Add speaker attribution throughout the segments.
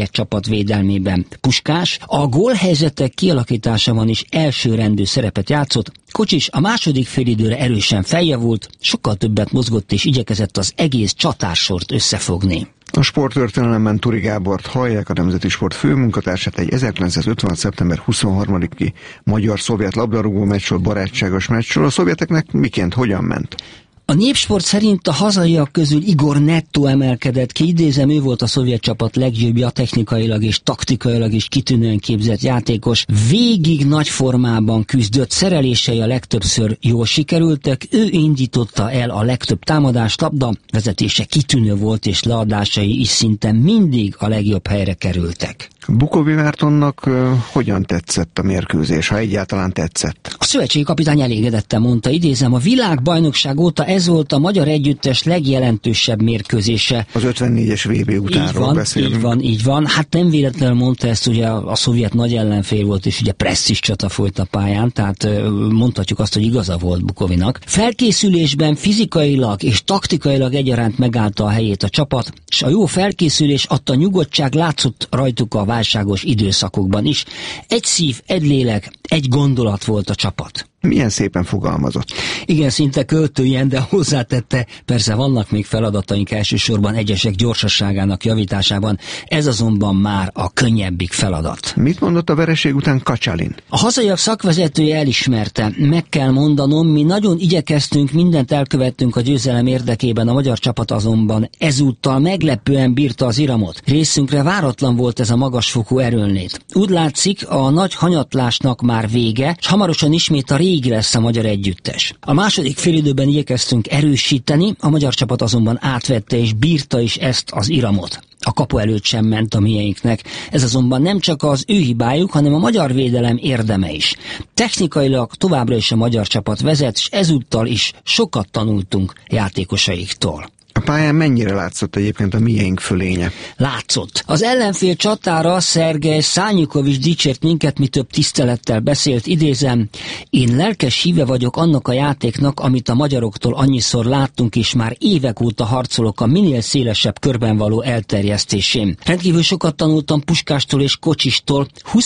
Speaker 1: egy csapat védelmében Puskás. A gólhelyzetek kialakításában is elsőrendű szerepet játszott. Kocsis a második félidőre erősen feljavult, sokkal többet mozgott és igyekezett az egész csatársort összefogni.
Speaker 2: A sporttörténelemben Turi Gábort hallják, a Nemzeti Sport főmunkatársát, egy 1956. szeptember 23-i magyar-szovjet labdarúgó meccsről, barátságos meccsről. A szovjeteknek miként, hogyan ment?
Speaker 1: A Népsport szerint a hazaiak közül Igor Netto emelkedett ki, idézem, ő volt a szovjet csapat legjobbja, technikailag és taktikailag is kitűnően képzett játékos. Végig nagy formában küzdött, szerelései a legtöbbször jól sikerültek, ő indította el a legtöbb támadást, labda vezetése kitűnő volt, és leadásai is szinte mindig a legjobb helyre kerültek.
Speaker 2: Bukovi Mártonnak hogyan tetszett a mérkőzés, ha egyáltalán tetszett?
Speaker 1: A szövetségi kapitány elégedetten mondta, idézem, a világbajnokság óta ez volt a magyar együttes legjelentősebb mérkőzése.
Speaker 2: Az 54-es VB utánról beszélünk.
Speaker 1: Így van. Hát nem véletlenül mondta ezt, ugye a szovjet nagy ellenfél volt, és ugye presztis csata folyt a pályán, tehát mondhatjuk azt, hogy igaza volt Bukovinak. Felkészülésben fizikailag és taktikailag egyaránt megállta a helyét a csapat, és a jó felkészülés adta nyugodtság látszott rajtuk a válságos időszakokban is. Egy szív, egy lélek, egy gondolat volt a csapat.
Speaker 2: Milyen szépen fogalmazott.
Speaker 1: Igen, szinte költőjen, de hozzátette, persze vannak még feladataink, elsősorban egyesek gyorsaságának javításában, ez azonban már a könnyebbik feladat.
Speaker 2: Mit mondott a vereség után Kacsalin?
Speaker 1: A hazaiak szakvezetője elismerte, meg kell mondanom, mi nagyon igyekeztünk, mindent elkövettünk a győzelem érdekében, a magyar csapat azonban ezúttal meglepően bírta az iramot. Részünkre váratlan volt ez a magasfokú erőnlét. Úgy látszik, a nagy hanyatlásnak már vége, és hamarosan ismét a régi lesz a magyar együttes. A második félidőben igyekeztünk erősíteni, a magyar csapat azonban átvette és bírta is ezt az iramot. A kapu előtt sem ment a mieinknek. Ez azonban nem csak az ő hibájuk, hanem a magyar védelem érdeme is. Technikailag továbbra is a magyar csapat vezet, és ezúttal is sokat tanultunk játékosaiktól.
Speaker 2: A pályán mennyire látszott egyébként a miénk fölénye?
Speaker 1: Látszott. Az ellenfél csatára Szergej Szányikovics dicsért minket, mi több tisztelettel beszélt, idézem, én lelkes híve vagyok annak a játéknak, amit a magyaroktól annyiszor láttunk, és már évek óta harcolok a minél szélesebb körben való elterjesztésén. Rendkívül sokat tanultam Puskástól és Kocsistól,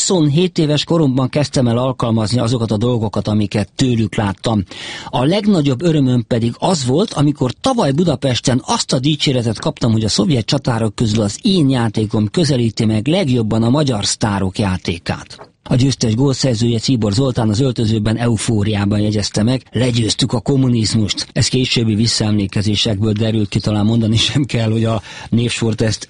Speaker 1: 27 éves koromban kezdtem el alkalmazni azokat a dolgokat, amiket tőlük láttam. A legnagyobb örömöm pedig az volt, amikor tavaly Budapesten azt a dicséretet kaptam, hogy a szovjet csatárok közül az én játékom közelíti meg legjobban a magyar sztárok játékát. A győztes gólszerzője Czibor Zoltán az öltözőben eufóriában jegyezte meg, legyőztük a kommunizmust. Ez későbbi visszaemlékezésekből derült ki, talán mondani sem kell, hogy a Népsport ezt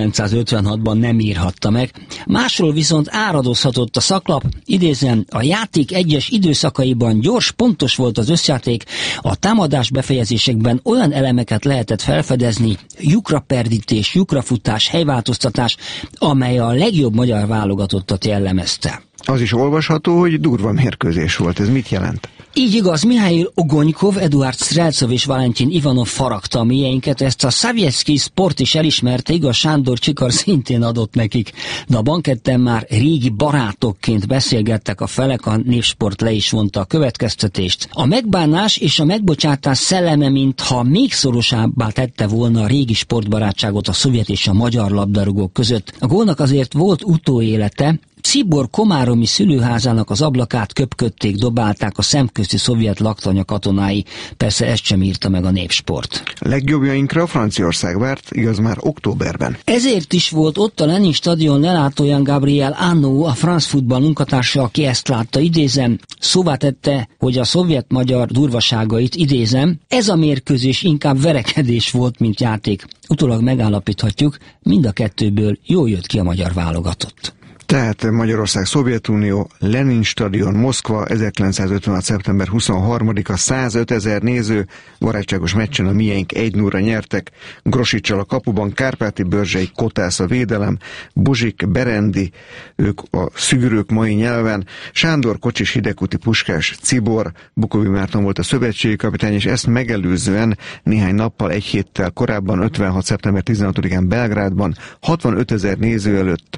Speaker 1: 1956-ban nem írhatta meg. Másról viszont áradozhatott a szaklap, idézem, a játék egyes időszakaiban gyors, pontos volt az összjáték, a támadás befejezésekben olyan elemeket lehetett felfedezni, lyukraperdítés, lyukrafutás, helyváltoztatás, amely a legjobb magyar válogatottat jellemezte.
Speaker 2: Az is olvasható, hogy durva mérkőzés volt. Ez mit jelent?
Speaker 1: Így igaz, Mihail Ogonykov, Eduard Strelcov és Valentin Ivanov faragta a mieinket, ezt a Szavjeszkij Sport is elismerte, igaz, Sándor Csikar szintén adott nekik, de a banketten már régi barátokként beszélgettek a felek, a Népsport le is vonta a következtetést. A megbánás és a megbocsátás szelleme, mintha még szorosabbá tette volna a régi sportbarátságot a szovjet és a magyar labdarúgók között. A gólnak azért volt utóélete, Czibor komáromi szülőházának az ablakát köpködték, dobálták a szemközti szovjet laktanya katonái. Persze ezt sem írta meg a Népsport.
Speaker 2: Legjobbjainkra Franciaország várt, igaz már októberben.
Speaker 1: Ezért is volt ott a Lenin stadion lelátóján Gabriel Annou, a France Football munkatársa, aki ezt látta, idézem, szóvá tette, hogy a szovjet-magyar durvaságait, idézem, ez a mérkőzés inkább verekedés volt, mint játék. Utólag megállapíthatjuk, mind a kettőből jól jött ki a magyar válogatott.
Speaker 2: Tehát Magyarország, Szovjetunió, Lenin stadion, Moszkva, 1956. szeptember 23-a, 105 000 néző, barátságos meccsen a miénk 1-0-ra nyertek, Grosicsal a kapuban, Kárpáti Börzsei, Kotász a védelem, Buzsik, Berendi, ők a szűrők mai nyelven, Sándor, Kocsis, Hidegkuti, Puskás, Czibor, Bukovi Márton volt a szövetségi kapitány, és ezt megelőzően néhány nappal, egy héttel korábban, 56. szeptember 16-án Belgrádban 65 000 néző előtt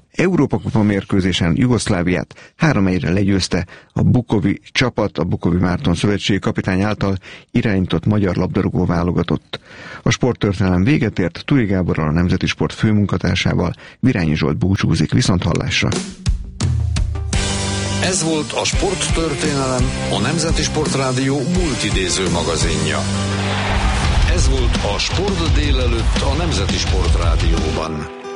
Speaker 2: Európa-kupa mérkőzésen Jugoszláviát 3-1-re legyőzte a Bukovi csapat, a Bukovi Márton szövetségi kapitány által irányított magyar labdarúgó válogatott. A sporttörténelem véget ért, Turi Gáborral, a Nemzeti Sport főmunkatársával. Virányi Zsolt búcsúzik, viszonthallásra.
Speaker 3: Ez volt a Sporttörténelem, a Nemzeti Sportrádió multidéző magazinja. Ez volt a Sport délelőtt a Nemzeti Sportrádióban.